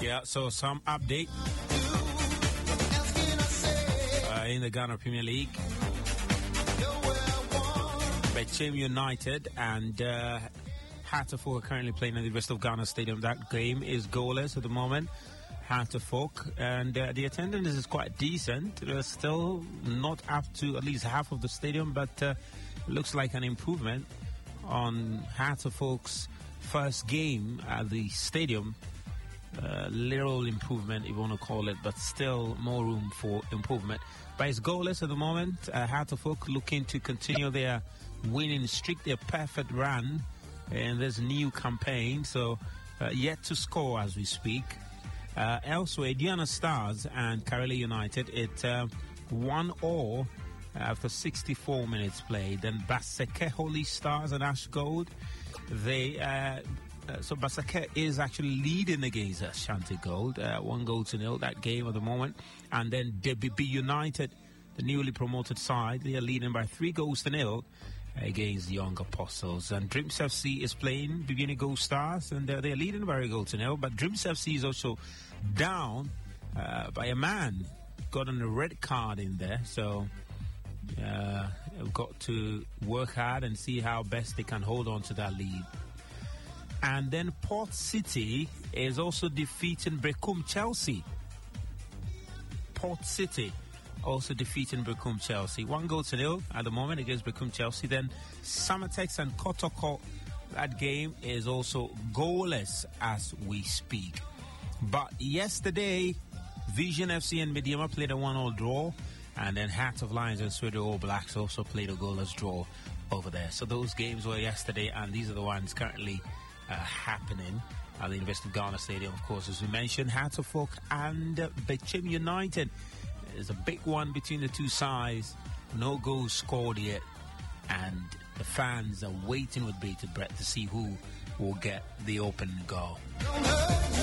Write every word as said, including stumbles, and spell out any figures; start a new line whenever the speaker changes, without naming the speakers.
Yeah, so some update uh, in the Ghana Premier League. Bechim United and uh, Hatterfolk are currently playing at the University of Ghana Stadium. That game is goalless at the moment. Hatterfolk, and uh, the attendance is quite decent. They're still not up to at least half of the stadium, but uh, it looks like an improvement on Hatterfolk's first game at the stadium. Uh, little improvement, if you want to call it, but still more room for improvement. But it's goalless at the moment. Uh, Hatterfolk looking to continue their winning streak, their perfect run in this new campaign. So uh, yet to score as we speak. Uh, elsewhere, Diana Stars and Karelia United, it uh, one all after sixty-four minutes played. Then Baseke Holy Stars and Ash Gold, they uh, uh, so Baseke is actually leading against Ashanti Gold, uh, one goal to nil that game at the moment. And then D B B United, the newly promoted side, they are leading by three goals to nil against the Young Apostles. And Dreams F C is playing Bibini Gold Stars, and uh, they're leading by a goal to nil. But Dreams F C is also down uh, by a man, got on a red card in there. So uh, they've got to work hard and see how best they can hold on to that lead. And then Port City is also defeating Brecum Chelsea. Port City also defeating Brecum Chelsea. One goal to nil at the moment against Brecum Chelsea. Then Samatex and Kotoko, that game is also goalless as we speak. But yesterday, Vision F C and Mediama played a one all draw. And then Heart of Lions and Sweden All Blacks also played a goalless draw over there. So those games were yesterday, and these are the ones currently uh, happening at the University of Ghana Stadium. Of course, as we mentioned, Hatterfolk and uh, Bechim United. There's a big one between the two sides. No goals scored yet. And the fans are waiting with bated breath to see who will get the open goal.